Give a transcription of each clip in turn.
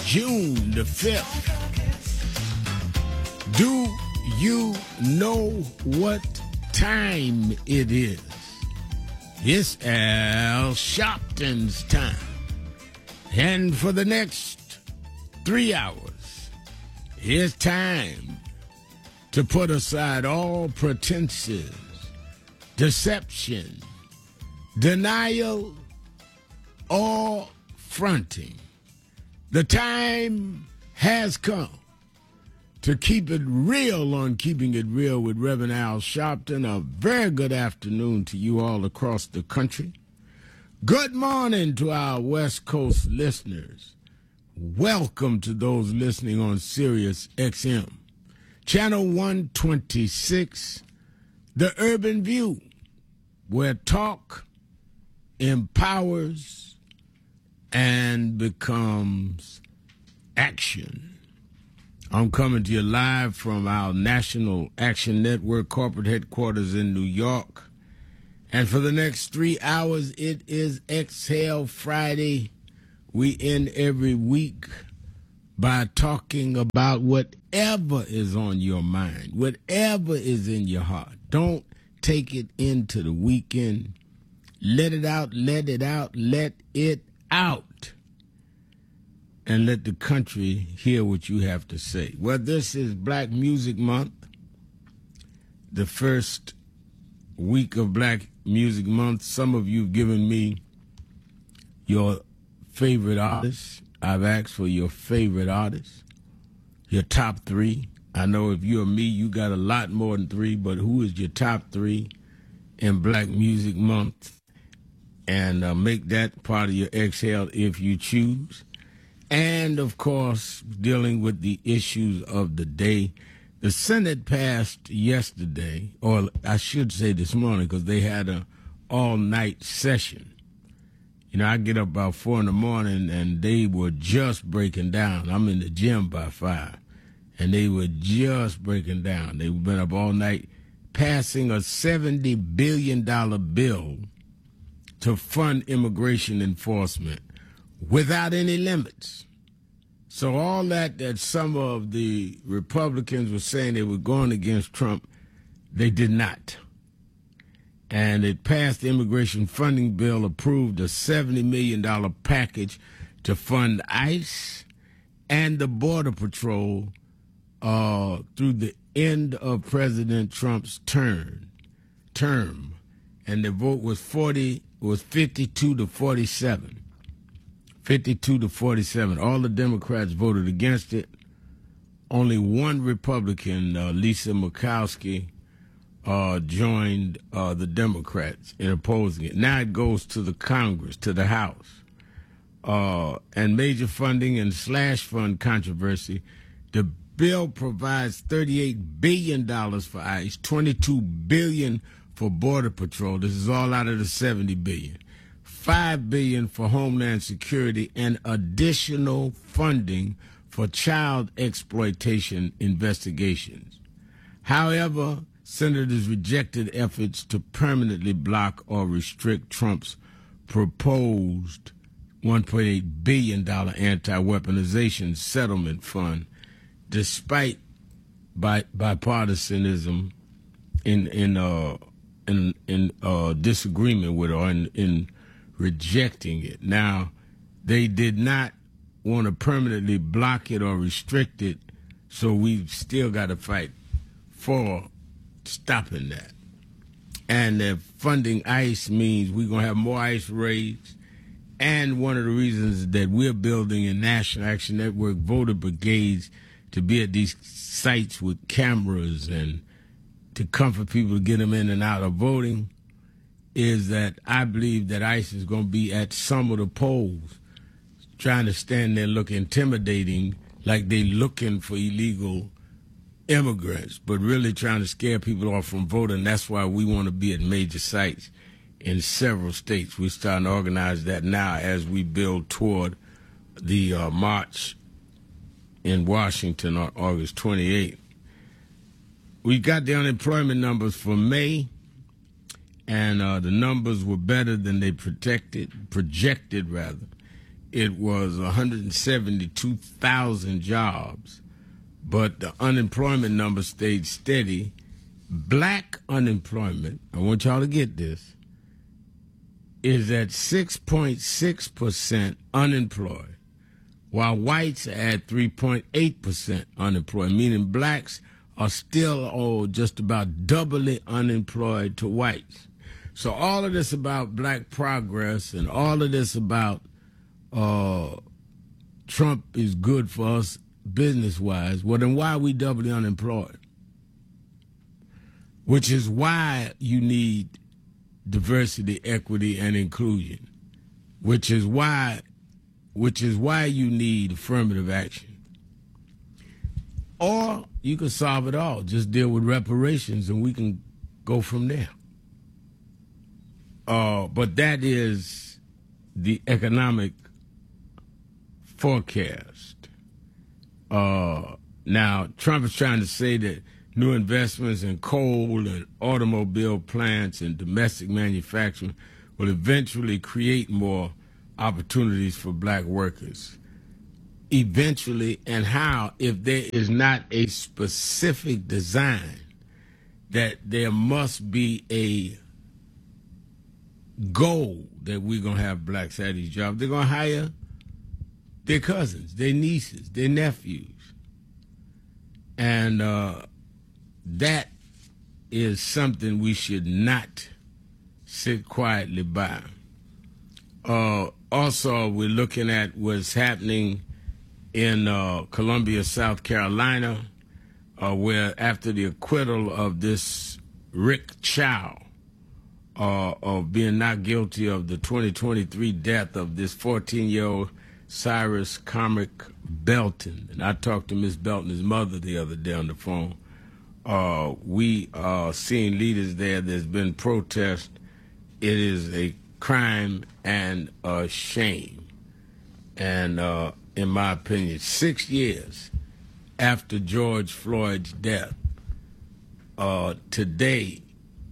June the 5th. Do you know what time it is? It's Al Sharpton's time. And for the next 3 hours, it's time to put aside all pretenses, deception, denial, or fronting. The time has come to keep it real on Keeping It Real with Reverend Al Sharpton. A very good afternoon to you all across the country. Good morning to our West Coast listeners. Welcome to those listening on Sirius XM. Channel 126, The Urban View, where talk empowers and becomes action. I'm coming to you live from our National Action Network corporate headquarters in New York. And for the next 3 hours, it is Exhale Friday. We end every week by talking about whatever is on your mind, whatever is in your heart. Don't take it into the weekend. Let it out, let it out, let it out. And let the country hear what you have to say. Well, this is Black Music Month, the first week of Black Music Month. Some of you have given me your favorite artists. I've asked for your favorite artists, your top three. I know if you're me, you got a lot more than three, but who is your top three in Black Music Month? And make that part of your exhale if you choose. And, of course, dealing with the issues of the day. The Senate passed yesterday, or I should say this morning, because they had an all-night session. You know, I get up about 4 in the morning, and they were just breaking down. I'm in the gym by 5, and they were just breaking down. They've been up all night passing a $70 billion bill to fund immigration enforcement without any limits. So all that some of the Republicans were saying they were going against Trump, they did not. And it passed the immigration funding bill, approved a $70 million package to fund ICE and the Border Patrol through the end of President Trump's term. And the vote was 52 to 47. 52 to 47. All the Democrats voted against it. Only one Republican, Lisa Murkowski, joined the Democrats in opposing it. Now it goes to the Congress, to the House. And major funding and slash fund controversy. The bill provides $38 billion for ICE, $22 billion for Border Patrol. This is all out of the $70 billion. $5 billion for Homeland Security and additional funding for child exploitation investigations. However, senators rejected efforts to permanently block or restrict Trump's proposed $1.8 billion anti-weaponization settlement fund, despite bipartisanism in disagreement with or in rejecting it. Now, they did not want to permanently block it or restrict it, so we've still got to fight for stopping that. And funding ICE means we're going to have more ICE raids. And one of the reasons that we're building a National Action Network voter brigades to be at these sites with cameras and to comfort people to get them in and out of voting is that I believe that ICE is going to be at some of the polls trying to stand there and look intimidating like they looking for illegal immigrants, but really trying to scare people off from voting. That's why we want to be at major sites in several states. We're starting to organize that now as we build toward the march in Washington on August 28th. We got the unemployment numbers for May, and the numbers were better than they projected. it was 172,000 jobs, but the unemployment number stayed steady. Black unemployment, I want y'all to get this, is at 6.6% unemployed, while whites are at 3.8% unemployed, meaning blacks are still just about doubly unemployed to whites. So all of this about black progress and all of this about Trump is good for us business-wise, well, then why are we doubly unemployed? Which is why you need diversity, equity, and inclusion. Which is why you need affirmative action. Or you can solve it all. Just deal with reparations and we can go from there. But that is the economic forecast. Now, Trump is trying to say that new investments in coal and automobile plants and domestic manufacturing will eventually create more opportunities for black workers. Eventually, and how, if there is not a specific design, that there must be a goal that we're going to have blacks at these jobs. They're going to hire their cousins, their nieces, their nephews. And that is something we should not sit quietly by. Also, we're looking at what's happening in Columbia, South Carolina, where after the acquittal of this Rick Chow, of being not guilty of the 2023 death of this 14-year-old Cyrus Cormac Belton. And I talked to Miss Belton's mother the other day on the phone. We are seeing leaders there. There's been protest. It is a crime and a shame. And in my opinion, 6 years after George Floyd's death, today,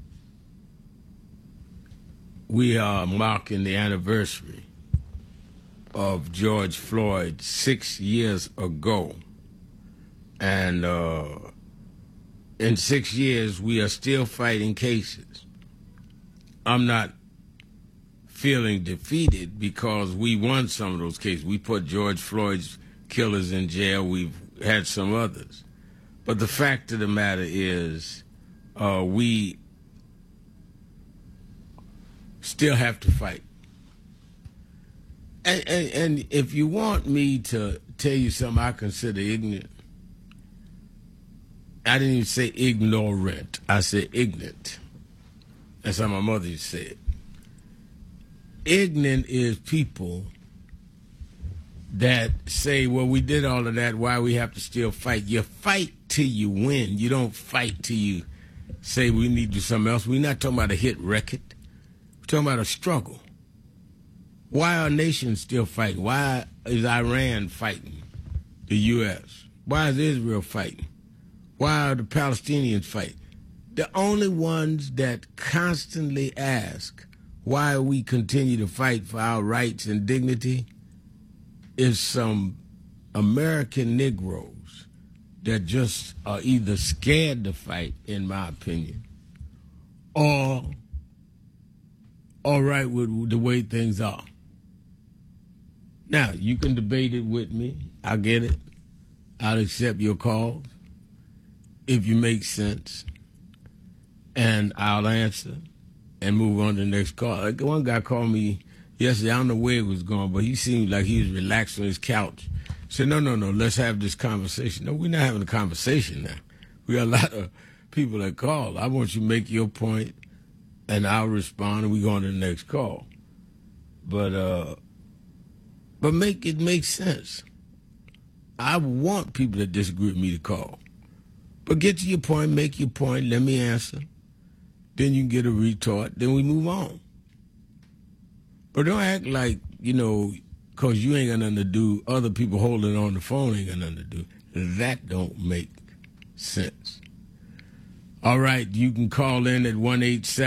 we are marking the anniversary of George Floyd 6 years ago. And in 6 years, we are still fighting cases. I'm not feeling defeated because we won some of those cases. We put George Floyd's killers in jail. We've had some others. But the fact of the matter is we still have to fight. And if you want me to tell you something I consider ignorant, I didn't even say ignorant. I said ignorant. That's how my mother used to say it. Ignorant is people that say, well, we did all of that, why we have to still fight? You fight till you win. You don't fight till you say we need to do something else. We're not talking about a hit record. We're talking about a struggle. Why are nations still fighting? Why is Iran fighting the U.S.? Why is Israel fighting? Why are the Palestinians fighting? The only ones that constantly ask why we continue to fight for our rights and dignity is some American Negroes that just are either scared to fight, in my opinion, or all right with the way things are. Now, you can debate it with me. I get it. I'll accept your calls if you make sense, and I'll answer and move on to the next call. Like one guy called me yesterday. I don't know where he was going, but he seemed like he was relaxed on his couch. I said, no, let's have this conversation. No, we're not having a conversation now. We got a lot of people that call. I want you to make your point, and I'll respond, and we go on to the next call. But make it make sense. I want people that disagree with me to call. But get to your point, make your point, let me answer. Then you can get a retort, then we move on. But don't act like, because you ain't got nothing to do, other people holding on the phone ain't got nothing to do. That don't make sense. All right, you can call in at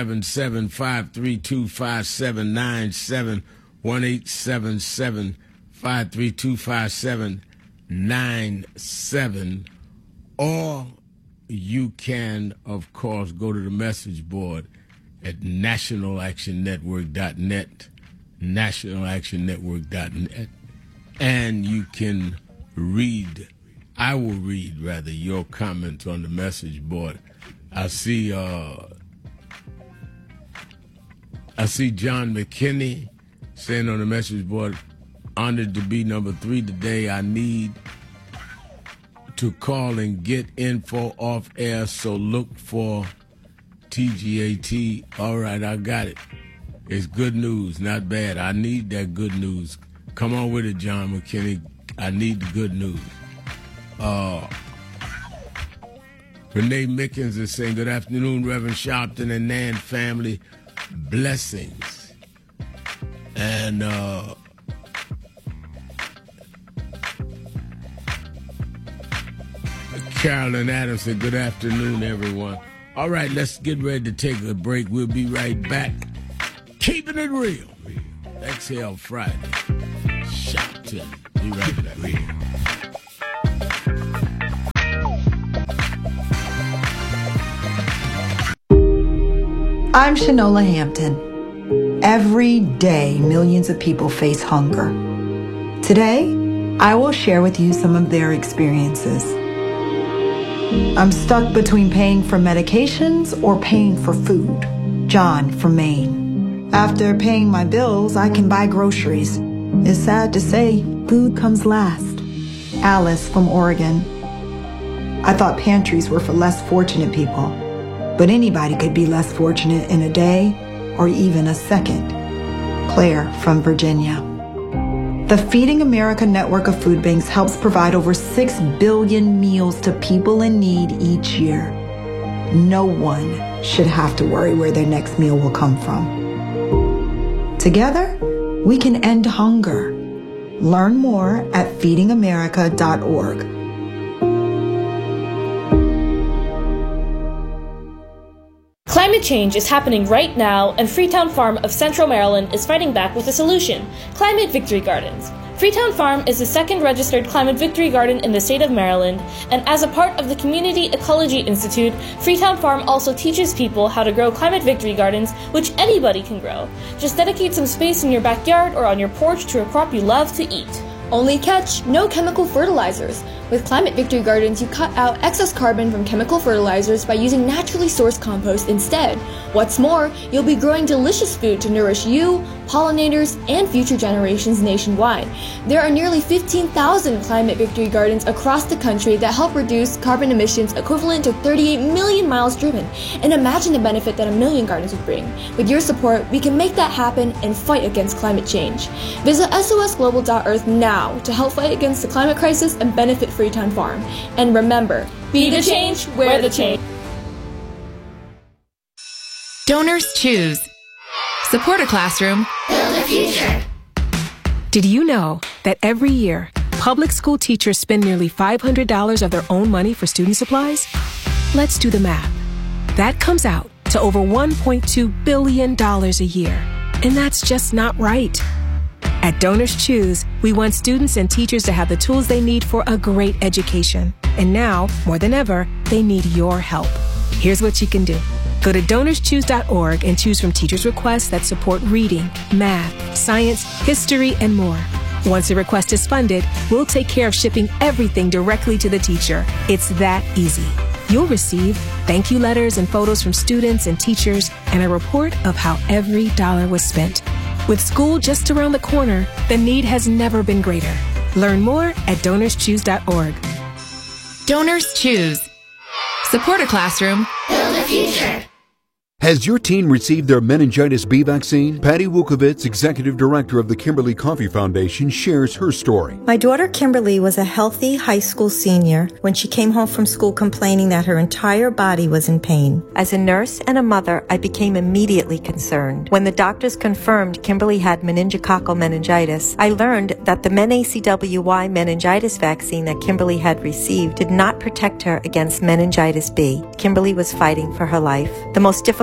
1-877-532-5797, 1-877 532-5797. Or you can, of course, go to the message board at nationalactionnetwork.net, nationalactionnetwork.net, and you can I will read, your comments on the message board. I see John McKinney saying on the message board, honored to be number 3 today. I need to call and get info off air, so look for TGAT. All right, I got it. It's good news, not bad. I need that good news. Come on with it, John McKinney. I need the good news. Renee Mickens is saying, good afternoon, Reverend Sharpton and Nan family. Blessings. And Carolyn Adams said, good afternoon, everyone. All right, let's get ready to take a break. We'll be right back. Keeping it real. Exhale Friday. Sharpton. Be right back. I'm Shanola Hampton. Every day, millions of people face hunger. Today, I will share with you some of their experiences. I'm stuck between paying for medications or paying for food. John from Maine. After paying my bills, I can buy groceries. It's sad to say, food comes last. Alice from Oregon. I thought pantries were for less fortunate people, but anybody could be less fortunate in a day or even a second. Claire from Virginia. The Feeding America network of food banks helps provide over 6 billion meals to people in need each year. No one should have to worry where their next meal will come from. Together, we can end hunger. Learn more at feedingamerica.org. Climate change is happening right now, and Freetown Farm of Central Maryland is fighting back with a solution: Climate Victory Gardens. Freetown Farm is the second registered Climate Victory Garden in the state of Maryland, and as a part of the Community Ecology Institute, Freetown Farm also teaches people how to grow Climate Victory Gardens, which anybody can grow. Just dedicate some space in your backyard or on your porch to a crop you love to eat. Only catch, no chemical fertilizers. With Climate Victory Gardens, you cut out excess carbon from chemical fertilizers by using naturally sourced compost instead. What's more, you'll be growing delicious food to nourish you, pollinators, and future generations nationwide. There are nearly 15,000 Climate Victory Gardens across the country that help reduce carbon emissions equivalent to 38 million miles driven. And imagine the benefit that a million gardens would bring. With your support, we can make that happen and fight against climate change. Visit sosglobal.earth now to help fight against the climate crisis and benefit Freetown Farm. And remember, be the change, wear the change. Donors choose. Support a classroom. Build a future. Did you know that every year, public school teachers spend nearly $500 of their own money for student supplies? Let's do the math. That comes out to over $1.2 billion a year. And that's just not right. At Donors Choose, we want students and teachers to have the tools they need for a great education. And now, more than ever, they need your help. Here's what you can do. Go to DonorsChoose.org and choose from teachers' requests that support reading, math, science, history, and more. Once a request is funded, we'll take care of shipping everything directly to the teacher. It's that easy. You'll receive thank you letters and photos from students and teachers and a report of how every dollar was spent. With school just around the corner, the need has never been greater. Learn more at DonorsChoose.org. Donors choose. Support a classroom. Build a future. Has your teen received their meningitis B vaccine? Patty Wukovitz, executive director of the Kimberly Coffee Foundation, shares her story. My daughter Kimberly was a healthy high school senior when she came home from school complaining that her entire body was in pain. As a nurse and a mother, I became immediately concerned. When the doctors confirmed Kimberly had meningococcal meningitis, I learned that the MenACWY meningitis vaccine that Kimberly had received did not protect her against meningitis B. Kimberly was fighting for her life. The most difficult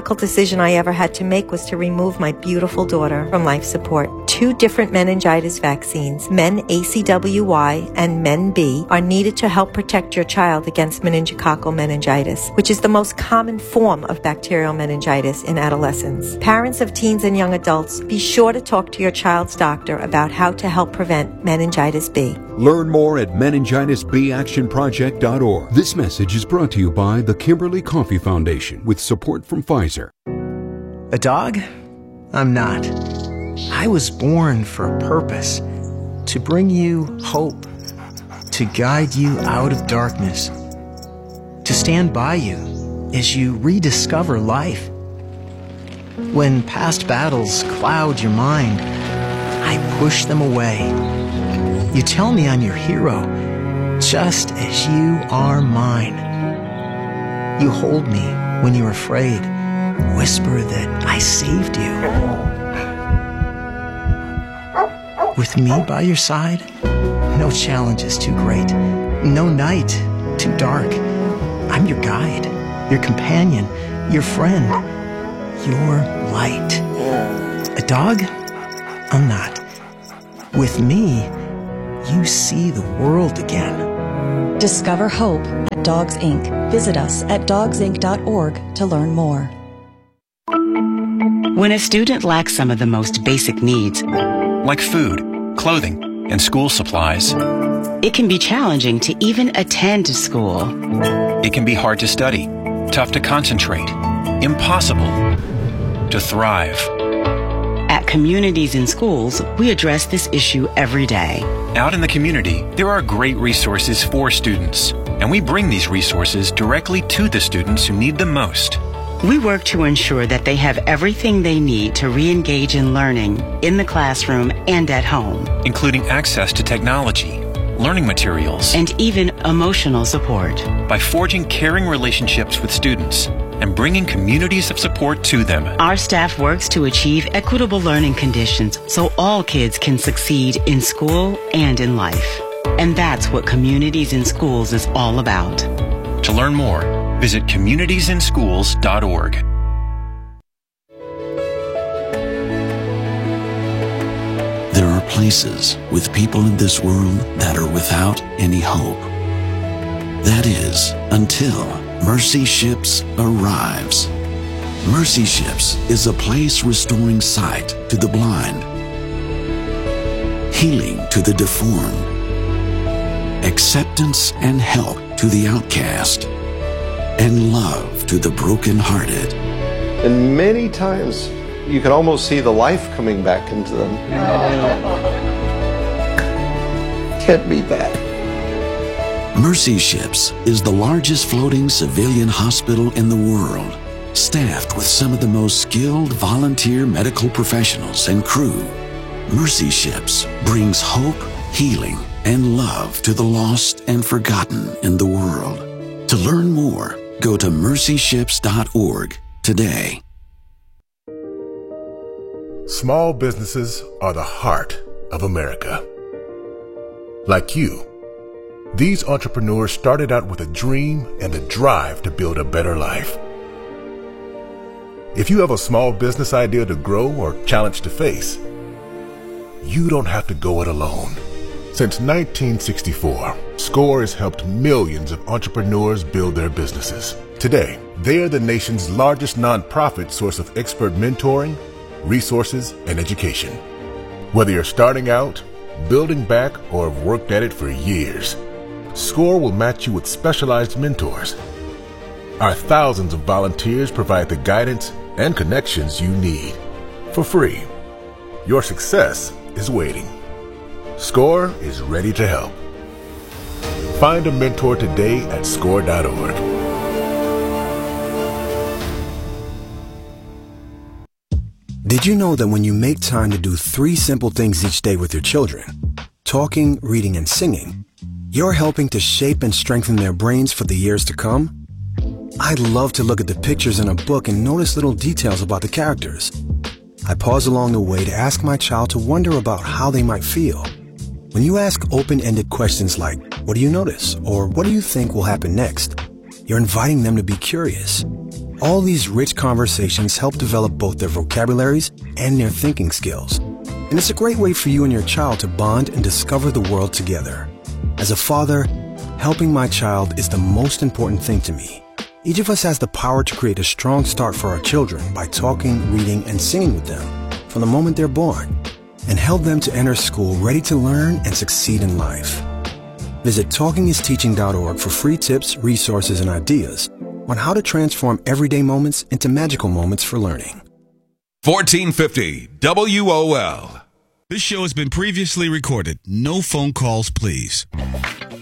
difficult decision I ever had to make was to remove my beautiful daughter from life support. 2 different meningitis vaccines, Men ACWY and Men B, are needed to help protect your child against meningococcal meningitis, which is the most common form of bacterial meningitis in adolescents. Parents of teens and young adults, be sure to talk to your child's doctor about how to help prevent meningitis B. Learn more at meningitisbactionproject.org. This message is brought to you by the Kimberly Coffee Foundation with support from Pfizer. A dog? I'm not. I was born for a purpose, to bring you hope, to guide you out of darkness, to stand by you as you rediscover life. When past battles cloud your mind, I push them away. You tell me I'm your hero, just as you are mine. You hold me when you're afraid, whisper that I saved you. With me by your side, no challenge is too great, no night too dark. I'm your guide, your companion, your friend, your light. A dog? I'm not. With me, you see the world again. Discover hope at Dogs Inc. Visit us at dogsinc.org to learn more. When a student lacks some of the most basic needs, like food, clothing, and school supplies, it can be challenging to even attend school. It can be hard to study, tough to concentrate, impossible to thrive. At Communities in Schools, we address this issue every day. Out in the community, there are great resources for students, and we bring these resources directly to the students who need them most. We work to ensure that they have everything they need to re-engage in learning in the classroom and at home, including access to technology, learning materials, and even emotional support. By forging caring relationships with students and bringing communities of support to them, our staff works to achieve equitable learning conditions so all kids can succeed in school and in life. And that's what Communities in Schools is all about. To learn more, visit communitiesinschools.org. There are places with people in this world that are without any hope. That is, until Mercy Ships arrives. Mercy Ships is a place restoring sight to the blind, healing to the deformed, acceptance and help to the outcast, and love to the brokenhearted. And many times you can almost see the life coming back into them. Can't beat that. Mercy Ships is the largest floating civilian hospital in the world, staffed with some of the most skilled volunteer medical professionals and crew. Mercy Ships brings hope, healing, and love to the lost and forgotten in the world. To learn more, go to mercyships.org today. Small businesses are the heart of America. Like you, these entrepreneurs started out with a dream and the drive to build a better life. If you have a small business idea to grow or challenge to face, you don't have to go it alone. Since 1964, SCORE has helped millions of entrepreneurs build their businesses. Today, they are the nation's largest nonprofit source of expert mentoring, resources, and education. Whether you're starting out, building back, or have worked at it for years, SCORE will match you with specialized mentors. Our thousands of volunteers provide the guidance and connections you need for free. Your success is waiting. SCORE is ready to help. Find a mentor today at SCORE.org. Did you know that when you make time to do 3 simple things each day with your children, talking, reading, and singing, you're helping to shape and strengthen their brains for the years to come? I love to look at the pictures in a book and notice little details about the characters. I pause along the way to ask my child to wonder about how they might feel. When you ask open-ended questions like, what do you notice? Or what do you think will happen next? You're inviting them to be curious. All these rich conversations help develop both their vocabularies and their thinking skills. And it's a great way for you and your child to bond and discover the world together. As a father, helping my child is the most important thing to me. Each of us has the power to create a strong start for our children by talking, reading, and singing with them from the moment they're born, and help them to enter school ready to learn and succeed in life. Visit TalkingIsTeaching.org for free tips, resources, and ideas on how to transform everyday moments into magical moments for learning. 1450 WOL. This show has been previously recorded. No phone calls, please.